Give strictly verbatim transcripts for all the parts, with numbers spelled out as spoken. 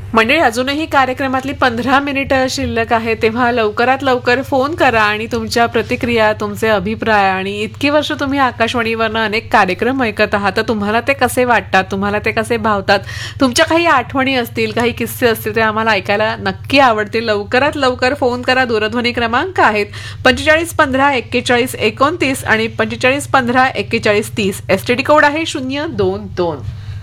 मंडळी, अजूनही कार्यक्रमातली पंधरा मिनिटं शिल्लक आहे, तेव्हा लवकरात लवकर फोन करा आणि तुमच्या प्रतिक्रिया, तुमचे अभिप्राय, आणि इतकी वर्ष तुम्ही आकाशवाणीवरनं अनेक कार्यक्रम ऐकत आहात, तर तुम्हाला ते कसे वाटतात, तुम्हाला ते कसे भावतात, तुमच्या काही आठवणी असतील, काही किस्से असतील, ते आम्हाला ऐकायला नक्की आवडतील. लवकरात लवकर फोन करा. दूरध्वनी क्रमांक आहेत पंचेचाळीस पंधरा एक्केचाळीस एकोणतीस आणि पंचेचाळीस पंधरा एक्केचाळीस तीस. एसटीडी कोड आहे शून्य दोन दोन.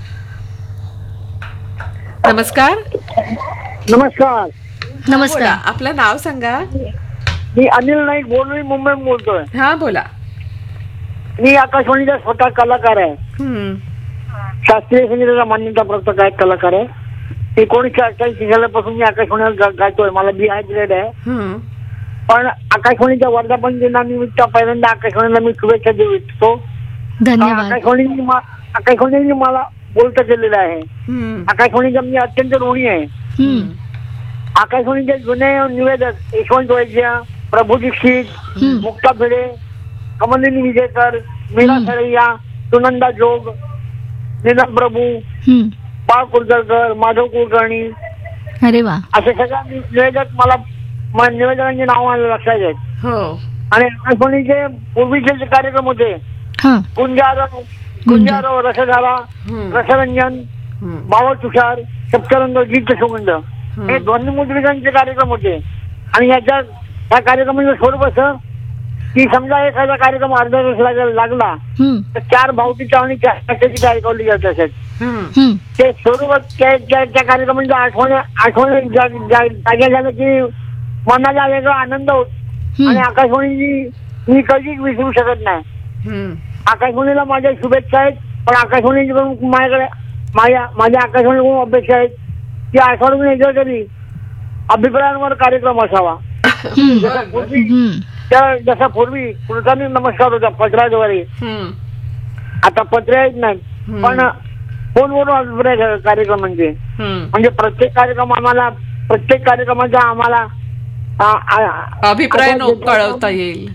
नमस्कार. नमस्कार. नमस्कार. आपलं नाव सांगा. मी अनिल नाईक बोलतोय, मुंबईहून बोलतोय. हा, बोला. मी आकाशवाणीचा स्वतः कलाकार आहे. शास्त्रीय संगीताचा मान्यता प्राप्त काय कलाकार आहे. एकोणीसशे अठ्ठ्याऐंशी सालापासून मी आकाशवाणीला गायतोय. मला बी आय ग्रेड आहे. पण आकाशवाणीच्या वर्धापन दिनानिमित्त पहिल्यांदा आकाशवाणीला मी शुभेच्छा देऊ इच्छितो. धन्यवाद. आकाशवाणी आकाशवाणीने मला बोलतं केलेलं आहे. आकाशवाणीचा मी अत्यंत ऋणी आहे. आकाशवाणीचे जुने निवेदक यशवंत वैद्य, प्रभू दीक्षित, मुक्ता भिडे, कमलिनी विजयकर, मीरा सरैया, सुनंदा जोग, निलम प्रभू, बाळ कुलकर्णकर, माधव कुलकर्णी, अरे वा, असे सगळे निवेदक मला निवेदकांची नाव मला लक्षात आहेत. आणि आकाशवाणीचे पूर्वीचे जे कार्यक्रम होते, गुंजारव गुंजारव रसधारा, रसरंजन, बावळ तुषार, सप्तरंग, गीत सुगंध, हे ध्वनिमुद्रिकांचे कार्यक्रम होते. आणि याच्या या कार्यक्रमाचं स्वरूप असं की समजा एखादा कार्यक्रम अर्धा तास लागला तर चार भावतीच्या आणि चार नाट्याची ऐकवली जात असत. ते स्वरूप त्या कार्यक्रमाच्या आठवण आठवण जाग्या झालं की मनाला वेगळा आनंद होत. आणि आकाशवाणीची मी कधीच विसरू शकत नाही. आकाशवाणीला माझ्या शुभेच्छा आहेत. पण आकाशवाणीकडून माझ्याकडे माझ्या माझ्या आकाशवाणीकडून अपेक्षा आहेत की आठवड्यातून एकदा तरी अभिप्रायांवर कार्यक्रम असावा. जसा पूर्वी जसा पूर्वी कृतानी नमस्कार होता पत्राद्वारे, आता पत्र येत नाही, पण फोनवरून अभिप्राय कार्यक्रमांचे. म्हणजे प्रत्येक कार्यक्रम आम्हाला प्रत्येक कार्यक्रमाचा आम्हाला अभिप्राय कळवता येईल.